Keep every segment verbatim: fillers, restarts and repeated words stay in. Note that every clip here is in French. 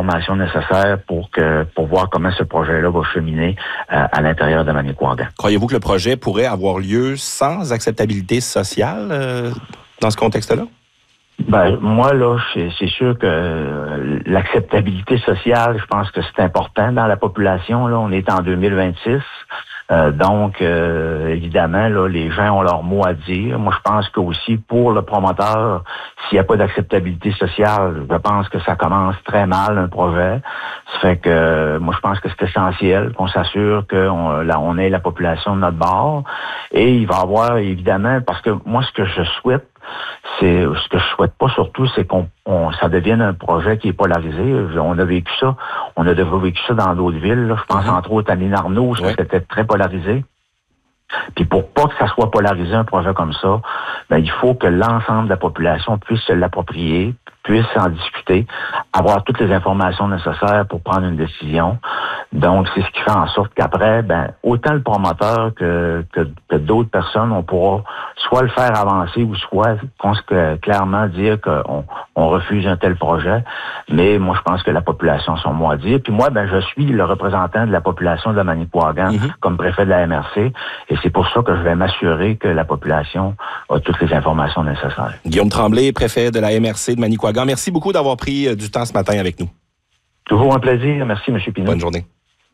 informations nécessaires pour que pour voir comment ce projet-là va cheminer euh, à l'intérieur de Manicouagan. Croyez-vous que le projet pourrait avoir lieu sans acceptabilité sociale euh, dans ce contexte-là? Ben, moi, là, c'est, c'est sûr que euh, l'acceptabilité sociale, je pense que c'est important dans la population. Là, on est en deux mille vingt-six. Euh, donc, euh, évidemment, là, les gens ont leur mot à dire. Moi, je pense que aussi pour le promoteur, s'il n'y a pas d'acceptabilité sociale, je pense que ça commence très mal un projet. Ça fait que euh, moi, je pense que c'est essentiel qu'on s'assure qu'on là, on ait la population de notre bord. Et il va y avoir, évidemment, parce que moi, ce que je souhaite, c'est ce que je souhaite pas surtout, c'est qu'on on, ça devienne un projet qui est polarisé. On a vécu ça, on a déjà vécu ça dans d'autres villes. Là. Je pense mm-hmm. entre autres à Lynn-Arnaud, où ouais. c'était très polarisé. Puis pour pas que ça soit polarisé, un projet comme ça, ben il faut que l'ensemble de la population puisse se l'approprier, puisse en discuter, avoir toutes les informations nécessaires pour prendre une décision. Donc, c'est ce qui fait en sorte qu'après, ben, autant le promoteur que, que, que d'autres personnes, on pourra soit le faire avancer ou soit que, clairement dire qu'on on refuse un tel projet. Mais moi, je pense que la population a son mot à dire. Puis moi, ben, je suis le représentant de la population de la Manicouagan mm-hmm. comme préfet de la M R C. Et c'est pour ça que je vais m'assurer que la population a toutes les informations nécessaires. Guillaume Tremblay, préfet de la M R C de Manicouagan. Merci beaucoup d'avoir pris du temps ce matin avec nous. Toujours un plaisir. Merci, M. Pinot. Bonne journée.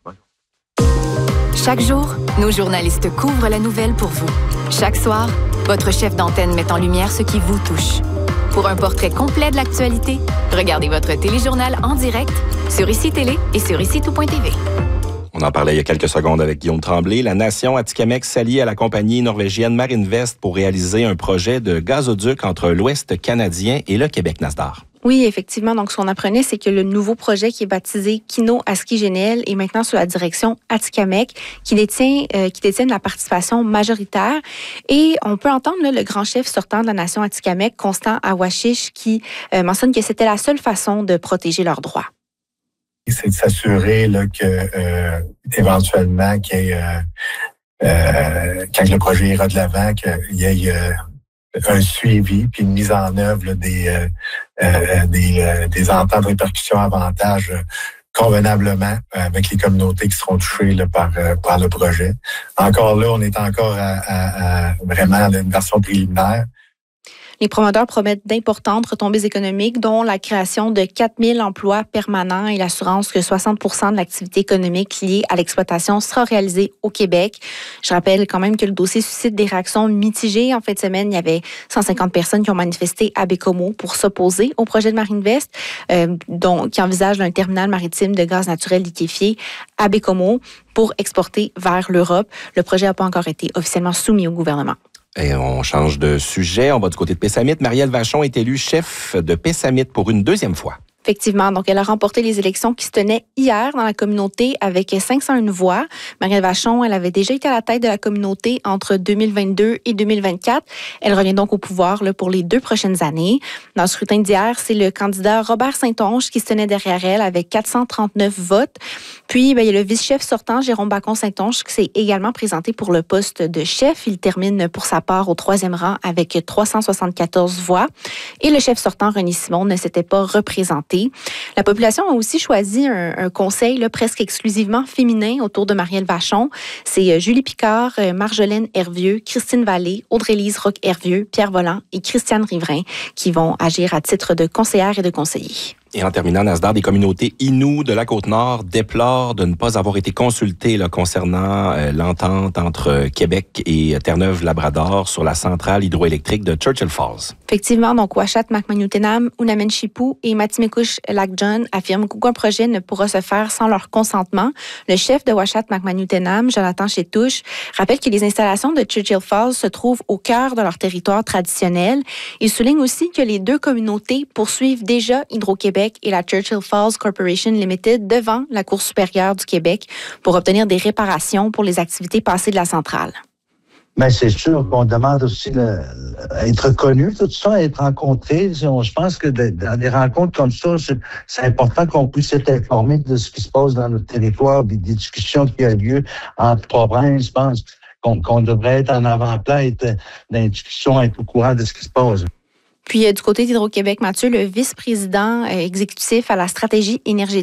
Chaque jour, nos journalistes couvrent la nouvelle pour vous. Chaque soir, votre chef d'antenne met en lumière ce qui vous touche. Pour un portrait complet de l'actualité, regardez votre téléjournal en direct sur Ici Télé et sur ici tout point t v. On en parlait il y a quelques secondes avec Guillaume Tremblay. La nation Atikamekw s'allie à la compagnie norvégienne Marinvest pour réaliser un projet de gazoduc entre l'Ouest canadien et le Québec Nasdaq. Oui, effectivement. Donc, ce qu'on apprenait, c'est que le nouveau projet qui est baptisé Kino Askigenel est maintenant sous la direction Atikamekw, qui détient, euh, qui détient la participation majoritaire. Et on peut entendre là, le grand chef sortant de la nation Atikamekw, Constant Awashish, qui euh, mentionne que c'était la seule façon de protéger leurs droits. C'est de s'assurer là, que euh, éventuellement, qu'il y ait, euh, euh, quand le projet ira de l'avant, qu'il y ait euh, un suivi puis une mise en œuvre là, des, euh, euh, des, euh, des ententes de répercussion avantages euh, convenablement avec les communautés qui seront touchées là, par, euh, par le projet. Encore là, on est encore à, à, à vraiment à une version préliminaire. Les promoteurs promettent d'importantes retombées économiques, dont la création de quatre mille emplois permanents et l'assurance que soixante pour cent de l'activité économique liée à l'exploitation sera réalisée au Québec. Je rappelle quand même que le dossier suscite des réactions mitigées. En fin de semaine, il y avait cent cinquante personnes qui ont manifesté à Bécomo pour s'opposer au projet de Marinvest, euh, dont, qui envisage un terminal maritime de gaz naturel liquéfié à Bécomo pour exporter vers l'Europe. Le projet n'a pas encore été officiellement soumis au gouvernement. Et on change de sujet. On va du côté de Pessamit. Marielle Vachon est élue chef de Pessamit pour une deuxième fois. Effectivement. Donc, elle a remporté les élections qui se tenaient hier dans la communauté avec cinq cent un voix. Marielle Vachon, elle avait déjà été à la tête de la communauté entre deux mille vingt-deux et deux mille vingt-quatre. Elle revient donc au pouvoir là, pour les deux prochaines années. Dans le scrutin d'hier, c'est le candidat Robert Saint-Onge qui se tenait derrière elle avec quatre cent trente-neuf votes. Puis, bien, il y a le vice-chef sortant, Jérôme Bacon-Saint-Onge, qui s'est également présenté pour le poste de chef. Il termine pour sa part au troisième rang avec trois cent soixante-quatorze voix. Et le chef sortant, René Simon, ne s'était pas représenté. La population a aussi choisi un, un conseil là, presque exclusivement féminin autour de Marielle Vachon. C'est Julie Picard, Marjolaine Hervieux, Christine Vallée, Audrey-Lise Roch-Hervieux, Pierre Volant et Christiane Riverain qui vont agir à titre de conseillères et de conseillers. Et en terminant, Nasdaq, des communautés Innu de la Côte-Nord déplorent de ne pas avoir été consultées là, concernant euh, l'entente entre Québec et Terre-Neuve-Labrador sur la centrale hydroélectrique de Churchill Falls. Effectivement, donc Ouachat Macmagnotenam, Unamen-Chipou et Matimekush-Lac-John affirment qu'aucun projet ne pourra se faire sans leur consentement. Le chef de Ouachat Macmagnotenam, Jonathan Chétouche, rappelle que les installations de Churchill Falls se trouvent au cœur de leur territoire traditionnel. Il souligne aussi que les deux communautés poursuivent déjà Hydro-Québec et la Churchill Falls Corporation Limited devant la Cour supérieure du Québec pour obtenir des réparations pour les activités passées de la centrale. Mais c'est sûr qu'on demande aussi le, être connu, tout ça, être rencontré. Je pense que dans des rencontres comme ça, c'est, c'est important qu'on puisse être informé de ce qui se passe dans notre territoire, des, des discussions qui ont lieu entre provinces. Je pense qu'on, qu'on devrait être en avant-plan, être dans les discussions, être au courant de ce qui se passe. Puis, du côté d'Hydro-Québec, Mathieu, le vice-président exécutif à la stratégie énergétique